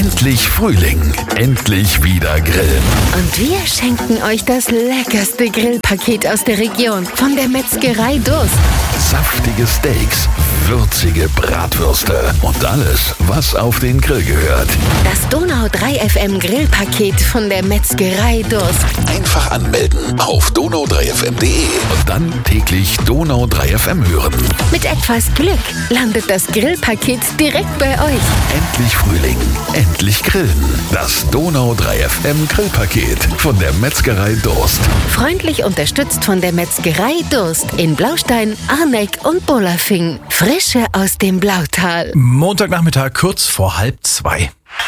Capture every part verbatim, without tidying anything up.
Endlich Frühling, endlich wieder grillen. Und wir schenken euch das leckerste Grillpaket aus der Region von der Metzgerei Durst. Saftige Steaks, würzige Bratwürste und alles, was auf den Grill gehört. Das Donau drei F M Grillpaket von der Metzgerei Durst. Einfach anmelden auf donau drei f m punkt de und dann täglich Donau drei F M hören. Mit etwas Glück landet das Grillpaket direkt bei euch. Endlich Frühling, endlich grillen. Das Donau drei F M Grillpaket von der Metzgerei Durst. Freundlich unterstützt von der Metzgerei Durst in Blaustein, Arneck und Bolafing. Frische aus dem Blautal. Montagnachmittag kurz vor halb zwei.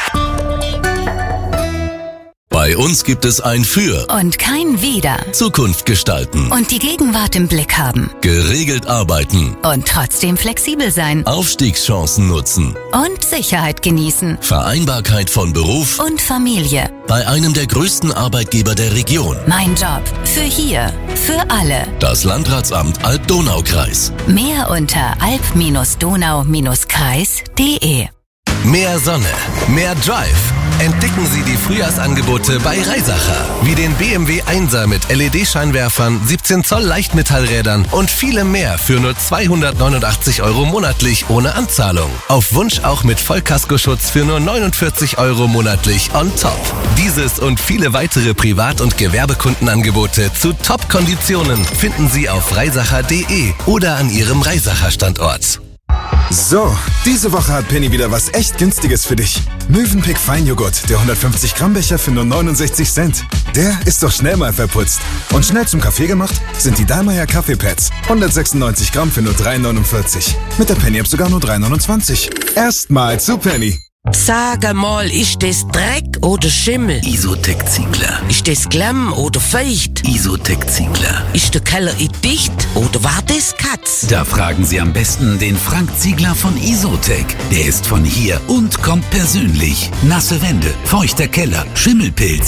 Bei uns gibt es ein Für und kein Wider. Zukunft gestalten Und die Gegenwart im Blick haben. Geregelt arbeiten Und trotzdem flexibel sein. Aufstiegschancen nutzen Und Sicherheit genießen. Vereinbarkeit von Beruf Und Familie. bei einem der größten Arbeitgeber der Region. Mein Job. Für hier. Für alle. Das Landratsamt Alb-Donau-Kreis. Mehr unter alb-donau-kreis punkt de. Mehr Sonne, mehr Drive. Entdecken Sie die Frühjahrsangebote bei Reisacher. Wie den B M W Einser mit L E D-Scheinwerfern, siebzehn Zoll Leichtmetallrädern und vielem mehr für nur zweihundertneunundachtzig Euro monatlich ohne Anzahlung. Auf Wunsch auch mit Vollkaskoschutz für nur neunundvierzig Euro monatlich on top. Dieses und viele weitere Privat- und Gewerbekundenangebote zu Top-Konditionen finden Sie auf reisacher punkt de oder an Ihrem Reisacher Standort. So, diese Woche hat Penny wieder was echt Günstiges für dich. Mövenpick Feinjoghurt, der hundertfünfzig Gramm Becher für nur neunundsechzig Cent. Der ist doch schnell mal verputzt. Und schnell zum Kaffee gemacht sind die Dallmayr Kaffeepads. hundertsechsundneunzig Gramm für nur drei neunundvierzig. Mit der Penny-App sogar nur drei neunundzwanzig. Erstmal zu Penny. Sag mal, ist das Dreck oder Schimmel? Isotec-Ziegler. Ist das Klamm oder feucht? Isotec-Ziegler. Ist der Keller dicht oder war das Katz? Da fragen Sie am besten den Frank Ziegler von Isotec. Der ist von hier und kommt persönlich. Nasse Wände, feuchter Keller, Schimmelpilz.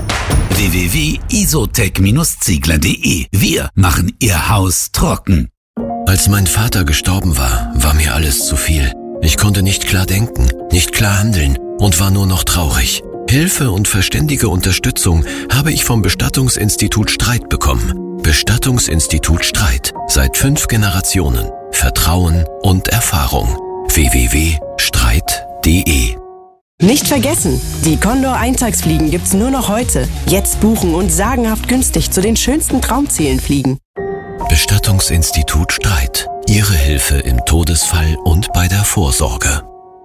w w w punkt isotec ziegler punkt de. Wir machen Ihr Haus trocken. Als mein Vater gestorben war, war mir alles zu viel. Ich konnte nicht klar denken, nicht klar handeln und war nur noch traurig. Hilfe und verständige Unterstützung habe ich vom Bestattungsinstitut Streit bekommen. Bestattungsinstitut Streit. Seit fünf Generationen. Vertrauen und Erfahrung. w w w punkt streit punkt de. Nicht vergessen, die Condor Eintagsfliegen gibt's nur noch heute. Jetzt buchen und sagenhaft günstig zu den schönsten Traumzielen fliegen. Bestattungsinstitut Streit. Ihre Hilfe im Todesfall und bei der Vorsorge.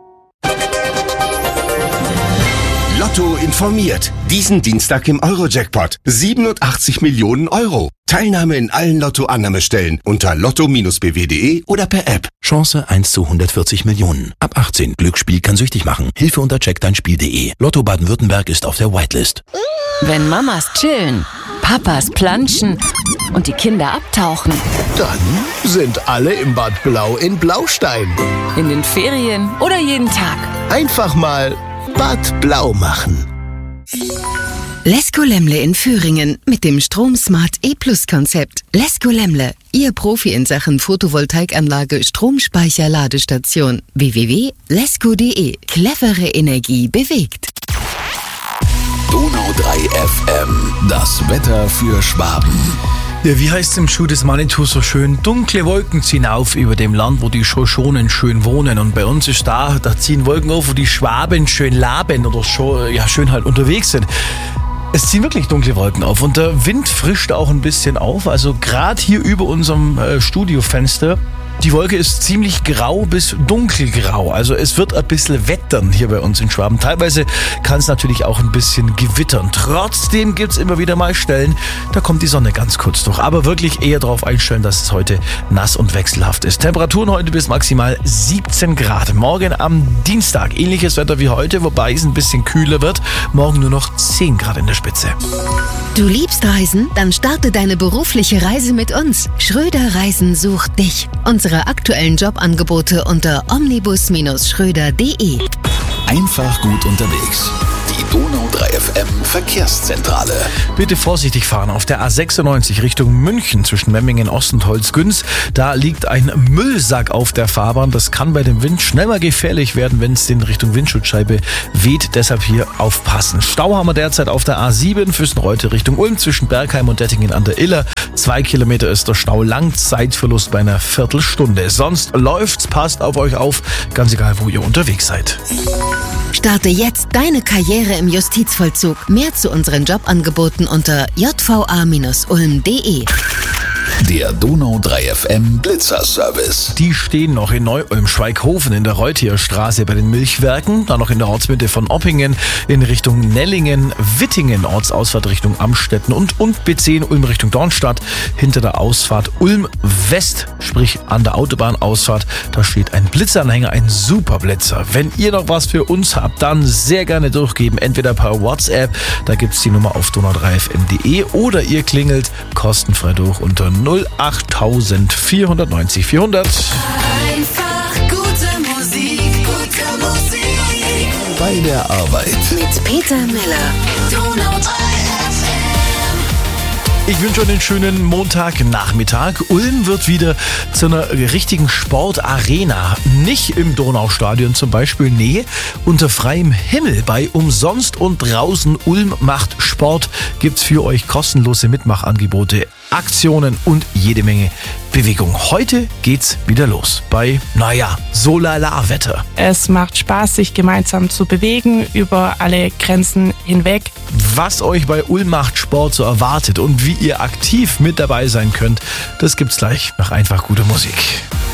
Lotto informiert. Diesen Dienstag im Euro-Jackpot. siebenundachtzig Millionen Euro. Teilnahme in allen Lotto-Annahmestellen unter lotto b w punkt de oder per App. Chance eins zu hundertvierzig Millionen. Ab achtzehn. Glücksspiel kann süchtig machen. Hilfe unter check dein spiel punkt de. Lotto Baden-Württemberg ist auf der Whitelist. Wenn Mamas chillen, Papas planschen und die Kinder abtauchen. Dann sind alle im Bad Blau in Blaustein. In den Ferien oder jeden Tag. Einfach mal Bad Blau machen. Lesko Lemle in Thüringen mit dem Stromsmart E-Plus-Konzept. Lesko Lemle, Ihr Profi in Sachen Photovoltaikanlage, Stromspeicher, Ladestation. w w w punkt lesko punkt de. Clevere Energie bewegt. Donau drei F M, das Wetter für Schwaben. Ja, wie heißt es im Schuh des Manitou so schön? Dunkle Wolken ziehen auf über dem Land, wo die Schoschonen schön wohnen. Und bei uns ist da, da ziehen Wolken auf, wo die Schwaben schön laben oder schon, ja, schön halt unterwegs sind. Es ziehen wirklich dunkle Wolken auf und der Wind frischt auch ein bisschen auf. Also gerade hier über unserem äh, Studiofenster, die Wolke ist ziemlich grau bis dunkelgrau. Also es wird ein bisschen wettern hier bei uns in Schwaben. Teilweise kann es natürlich auch ein bisschen gewittern. Trotzdem gibt es immer wieder mal Stellen, da kommt die Sonne ganz kurz durch. Aber wirklich eher darauf einstellen, dass es heute nass und wechselhaft ist. Temperaturen heute bis maximal siebzehn Grad. Morgen am Dienstag ähnliches Wetter wie heute, wobei es ein bisschen kühler wird. Morgen nur noch zehn Grad in der Spitze. Du liebst Reisen? Dann starte deine berufliche Reise mit uns. Schröder Reisen sucht dich. Unsere aktuellen Jobangebote unter omnibus Bindestrich schröder punkt de. Einfach gut unterwegs. Die Donau drei F M Verkehrszentrale. Bitte vorsichtig fahren auf der A sechsundneunzig Richtung München zwischen Memmingen Ost und Holzgünz. Da liegt ein Müllsack auf der Fahrbahn. Das kann bei dem Wind schnell mal gefährlich werden, wenn es in Richtung Windschutzscheibe weht. Deshalb hier aufpassen. Stau haben wir derzeit auf der A sieben Füssen-Reute Richtung Ulm zwischen Bergheim und Dettingen an der Iller. Zwei Kilometer ist der Stau lang, Zeitverlust bei einer Viertelstunde. Sonst läuft's, passt auf euch auf, ganz egal, wo ihr unterwegs seid. Starte jetzt deine Karriere im Justizvollzug. Mehr zu unseren Jobangeboten unter j v a ulm punkt d e. Der Donau drei F M Blitzerservice. Die stehen noch in Neu-Ulm-Schweighofen in der Reutierstraße bei den Milchwerken, dann noch in der Ortsmitte von Oppingen in Richtung Nellingen, Wittingen, Ortsausfahrt Richtung Amstetten und, und B zehn Ulm Richtung Dornstadt hinter der Ausfahrt Ulm West, sprich an der Autobahnausfahrt. Da steht ein Blitzanhänger, ein Superblitzer. Wenn ihr noch was für uns habt, dann sehr gerne durchgeben, entweder per WhatsApp, da gibt's die Nummer auf donau drei f m punkt d e oder ihr klingelt kostenfrei durch unter null acht vierhundertneunzig vierhundert. Einfach gute Musik, gute Musik. Bei der Arbeit. Mit Peter Miller. Donau drei F M. Ich wünsche euch einen schönen Montagnachmittag. Ulm wird wieder zu einer richtigen Sportarena. Nicht im Donaustadion zum Beispiel, nee, unter freiem Himmel bei Umsonst und draußen. Ulm macht Sport. Gibt's für euch kostenlose Mitmachangebote, Aktionen und jede Menge Bewegung. Heute geht's wieder los bei, naja, so lala Wetter. Es macht Spaß, sich gemeinsam zu bewegen, über alle Grenzen hinweg. Was euch bei Ulm macht Sport so erwartet und wie ihr aktiv mit dabei sein könnt, das gibt's gleich nach einfach guter Musik.